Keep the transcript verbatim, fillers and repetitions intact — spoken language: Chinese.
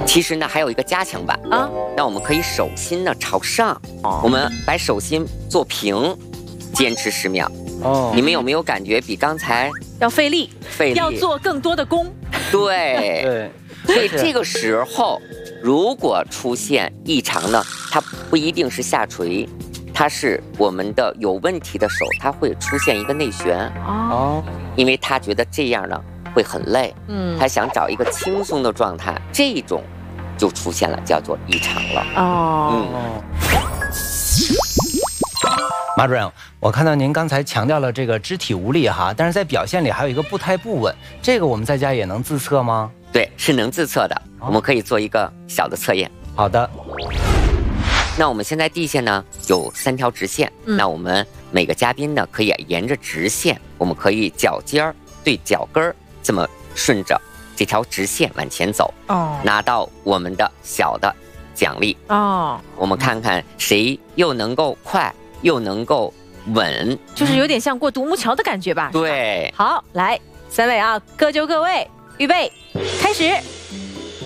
其实呢，还有一个加强版啊。那我们可以手心呢朝上，哦、我们把手心做平，坚持十秒。哦，你们有没有感觉比刚才要费力？ 费力， 要做更多的功。 对对。 所以这个时候，如果出现异常呢，它不一定是下垂，它是我们的有问题的手，它会出现一个内旋。哦，因为他觉得这样呢会很累，嗯，他想找一个轻松的状态，这种就出现了，叫做异常了。哦，嗯。 马主任，我看到您刚才强调了这个肢体无力哈，但是在表现里还有一个步态不稳，这个我们在家也能自测吗？ 对，是能自测的，哦、我们可以做一个小的测验。 好的。 那我们现在地下呢有三条直线，嗯、那我们每个嘉宾呢可以沿着直线，我们可以脚尖儿对脚跟儿这么顺着这条直线往前走，哦，拿到我们的小的奖励。哦，我们看看谁又能够快又能够稳， 就是有点像过独木桥的感觉吧？ 对。 好，来，三位啊，各就各位，预备，开始。